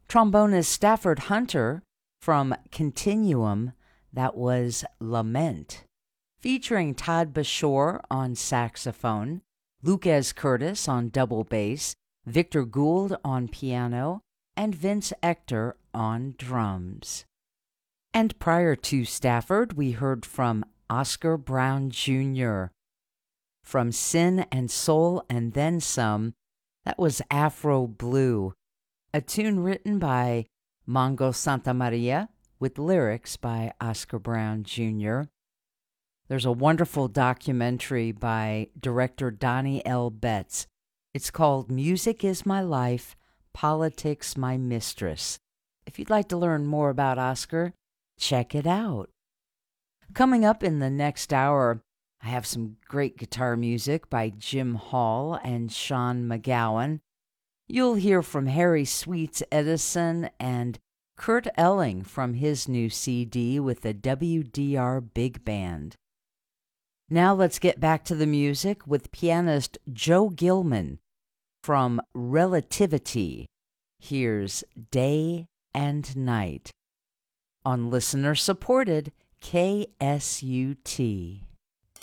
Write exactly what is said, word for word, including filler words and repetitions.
Trombonist Stafford Hunter from Continuum, that was Lament, featuring Todd Bashore on saxophone, Lucas Curtis on double bass, Victor Gould on piano, and Vince Ector on drums. And prior to Stafford, we heard from Oscar Brown Junior From Sin and Soul and Then Some, that was Afro Blue, a tune written by Mongo Santamaria with lyrics by Oscar Brown Junior There's a wonderful documentary by director Donnie L. Betts. It's called Music is My Life, Politics My Mistress. If you'd like to learn more about Oscar, check it out. Coming up in the next hour, I have some great guitar music by Jim Hall and Sean McGowan. You'll hear from Harry Sweets Edison and Kurt Elling from his new C D with the W D R Big Band. Now let's get back to the music with pianist Joe Gilman from Relativity. Here's Day and Night on listener-supported K S U T.